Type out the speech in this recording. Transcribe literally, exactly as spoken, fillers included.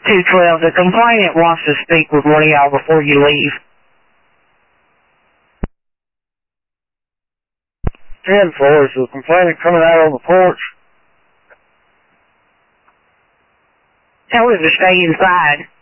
two twelve. The complainant wants to speak with one of y'all before you leave. ten four, is the complainant coming out on the porch? Tell him to stay inside.